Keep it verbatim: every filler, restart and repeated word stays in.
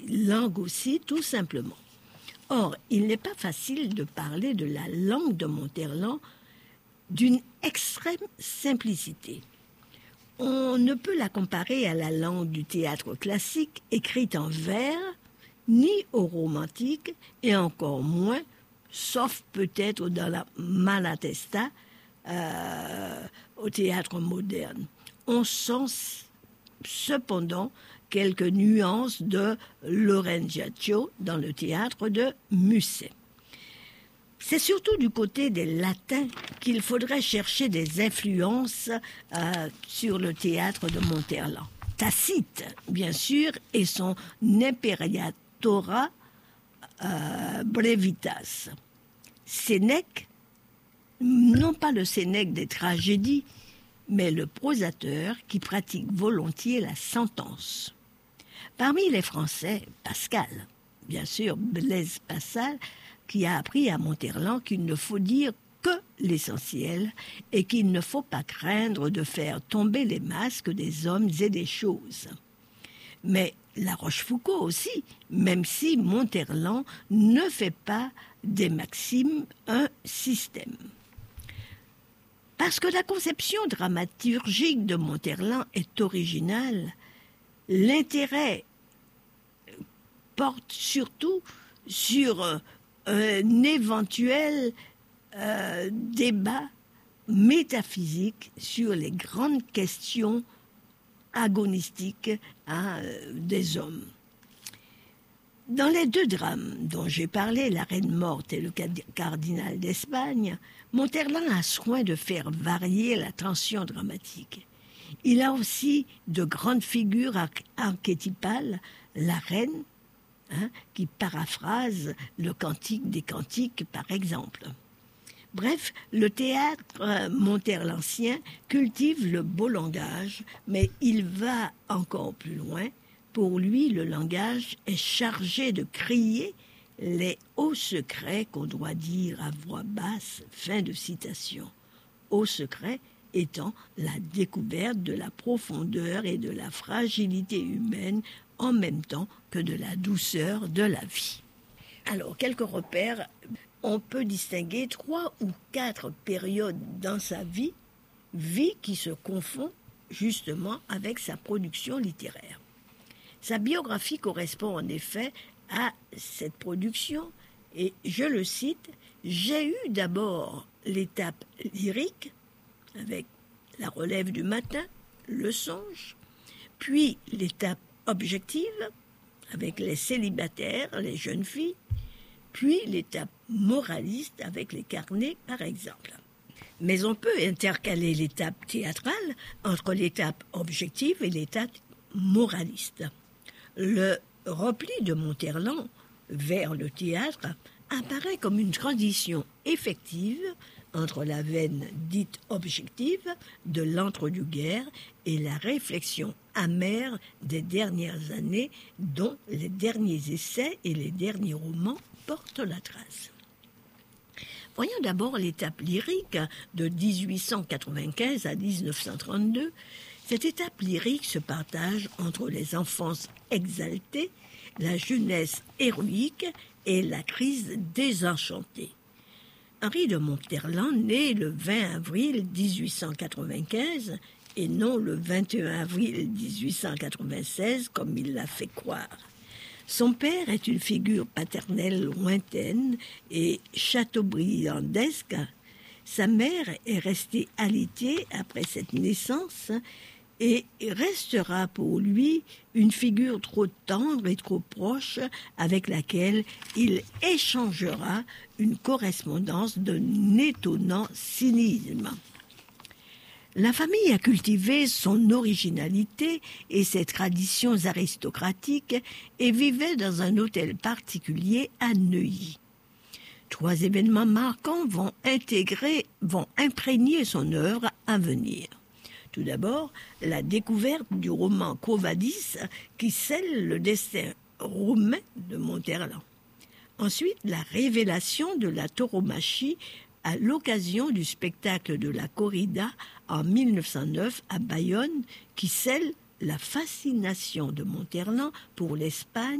langue aussi, tout simplement. Or, il n'est pas facile de parler de la langue de Monterland d'une extrême simplicité. On ne peut la comparer à la langue du théâtre classique, écrite en vers, ni au romantique, et encore moins, sauf peut-être dans la Malatesta, euh, au théâtre moderne. On sent cependant quelques nuances de Lorenzaccio dans le théâtre de Musset. C'est surtout du côté des latins qu'il faudrait chercher des influences euh, sur le théâtre de Monterland. Tacite, bien sûr, et son Imperatora euh, Brevitas. Sénèque, non pas le Sénèque des tragédies, mais le prosateur qui pratique volontiers la sentence. Parmi les Français, Pascal, bien sûr, Blaise Pascal, qui a appris à Monterland qu'il ne faut dire que l'essentiel et qu'il ne faut pas craindre de faire tomber les masques des hommes et des choses. Mais La Rochefoucauld aussi, même si Monterland ne fait pas des maximes un système. Parce que la conception dramaturgique de Monterland est originale, l'intérêt porte surtout sur un éventuel euh, débat métaphysique sur les grandes questions agonistiques hein, des hommes. Dans les deux drames dont j'ai parlé, La Reine morte et Le Cardinal d'Espagne, Monterland a soin de faire varier la tension dramatique. Il a aussi de grandes figures arch- archétypales, la reine, hein, qui paraphrase le Cantique des Cantiques, par exemple. Bref, le théâtre euh, monterlandien cultive le beau langage, mais il va encore plus loin. Pour lui, le langage est chargé de crier les hauts secrets qu'on doit dire à voix basse. Fin de citation. Hauts secrets étant la découverte de la profondeur et de la fragilité humaine en même temps que de la douceur de la vie. Alors, quelques repères. On peut distinguer trois ou quatre périodes dans sa vie, vie qui se confond justement avec sa production littéraire. Sa biographie correspond en effet à cette production et je le cite, « J'ai eu d'abord l'étape lyrique avec la relève du matin, le songe, puis l'étape objective avec les célibataires, les jeunes filles, puis l'étape moraliste avec les carnets, par exemple. Mais on peut intercaler l'étape théâtrale entre l'étape objective et l'étape moraliste. Le repli de Monterland vers le théâtre apparaît comme une transition effective entre la veine dite objective de l'entre-deux-guerres et la réflexion amère des dernières années dont les derniers essais et les derniers romans portent la trace. Voyons d'abord l'étape lyrique de dix-huit cent quatre-vingt-quinze à dix-neuf cent trente-deux. Cette étape lyrique se partage entre les enfances exaltées, la jeunesse héroïque et la crise désenchantée. Henri de Monterland, né le vingt avril dix-huit cent quatre-vingt-quinze et non le vingt et un avril dix-huit cent quatre-vingt-seize comme il l'a fait croire. Son père est une figure paternelle lointaine et chateaubriandesque. Sa mère est restée alitée après cette naissance et restera pour lui une figure trop tendre et trop proche avec laquelle il échangera une correspondance d'un étonnant cynisme. La famille a cultivé son originalité et ses traditions aristocratiques et vivait dans un hôtel particulier à Neuilly. Trois événements marquants vont intégrer, vont imprégner son œuvre à venir. Tout d'abord, la découverte du roman Quo Vadis qui scelle le destin romain de Monterland. Ensuite, la révélation de la tauromachie à l'occasion du spectacle de la corrida en mille neuf cent neuf à Bayonne qui scelle la fascination de Monterland pour l'Espagne